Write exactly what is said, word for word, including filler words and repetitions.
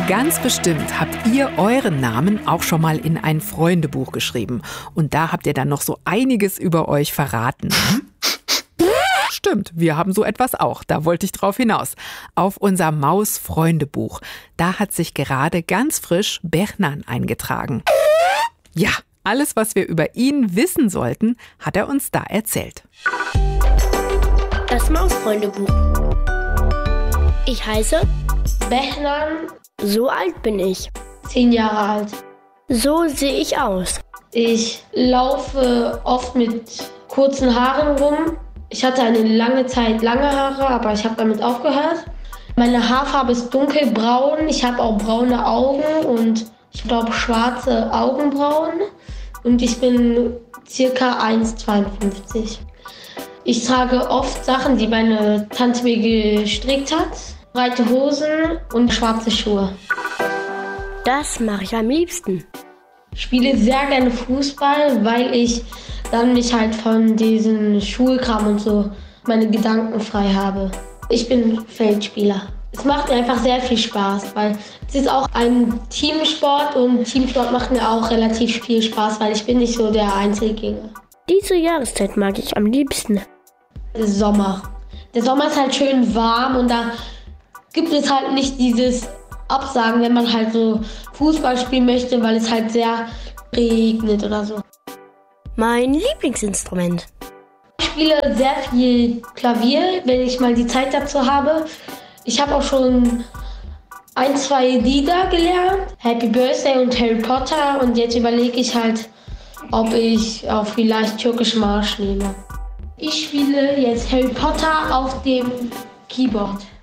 Ganz bestimmt habt ihr euren Namen auch schon mal in ein Freundebuch geschrieben. Und da habt ihr dann noch so einiges über euch verraten. Stimmt, wir haben so etwas auch. Da wollte ich drauf hinaus. Auf unser Maus-Freundebuch. Da hat sich gerade ganz frisch Bernan eingetragen. Ja, alles, was wir über ihn wissen sollten, hat er uns da erzählt. Das Maus-Freundebuch. Ich heiße Bernan. So alt bin ich. Zehn Jahre alt. So sehe ich aus. Ich laufe oft mit kurzen Haaren rum. Ich hatte eine lange Zeit lange Haare, aber ich habe damit aufgehört. Meine Haarfarbe ist dunkelbraun. Ich habe auch braune Augen und ich glaube schwarze Augenbrauen. Und ich bin circa eins Komma zweiundfünfzig. Ich trage oft Sachen, die meine Tante mir gestrickt hat. Breite Hosen und schwarze Schuhe. Das mache ich am liebsten. Ich spiele sehr gerne Fußball, weil ich dann mich halt von diesem Schulkram und so meine Gedanken frei habe. Ich bin Feldspieler. Es macht mir einfach sehr viel Spaß, weil es ist auch ein Teamsport und Teamsport macht mir auch relativ viel Spaß, weil ich bin nicht so der Einzelgänger. Diese Jahreszeit mag ich am liebsten. Der Sommer. Der Sommer ist halt schön warm und da gibt es halt nicht dieses Absagen, wenn man halt so Fußball spielen möchte, weil es halt sehr regnet oder so. Mein Lieblingsinstrument. Ich spiele sehr viel Klavier, wenn ich mal die Zeit dazu habe. Ich habe auch schon ein, zwei Lieder gelernt. Happy Birthday und Harry Potter. Und jetzt überlege ich halt, ob ich auch vielleicht Türkischen Marsch nehme. Ich spiele jetzt Harry Potter auf dem Keyboard.